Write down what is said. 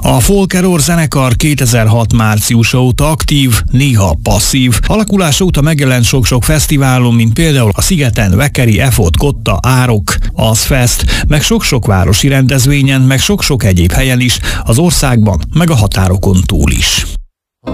A Folk Error zenekar 2006 márciusa óta aktív, néha passzív. Alakulása óta megjelent sok-sok fesztiválon, mint például a Szigeten, Vekeri, Efot, Kotta, Árok, Azfest, meg sok-sok városi rendezvényen, meg sok-sok egyéb helyen is, az országban, meg a határokon túl is.